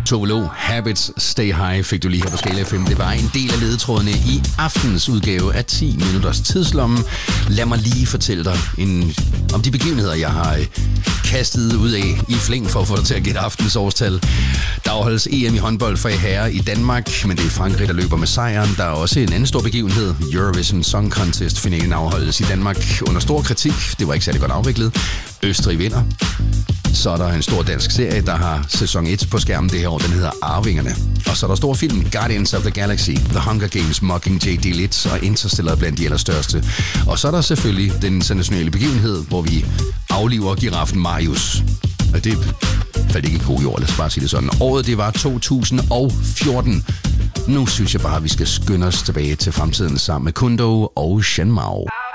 Tove Lo, Habits, Stay High fik du lige her på Skala FM. Det var en del af ledetrådene i aftens udgave af 10 minutters tidslomme. Lad mig lige fortælle dig om de begivenheder, jeg har kastet ud af i flæng for at få dig til at gætte aftens årstal. Der afholdes EM i håndbold for herrer i Danmark, men det er Frankrig, der løber med sejren. Der er også en anden stor begivenhed. Eurovision Song Contest-finalen afholdes i Danmark under stor kritik. Det var ikke særlig godt afviklet. Østrig vinder. Så er der en stor dansk serie, der har sæson 1 på skærmen det her år. Den hedder Arvingerne. Og så er der stor film Guardians of the Galaxy, The Hunger Games, Mockingjay, Delete og Interstellar blandt de allerstørste. Og så er der selvfølgelig den internationale begivenhed, hvor vi afliver giraffen Marius. Og det faldt ikke god jord, lad os bare sige det sådan. Året det var 2014. Nu synes jeg bare, at vi skal skynde os tilbage til fremtiden sammen med Kundo og Shen Mao.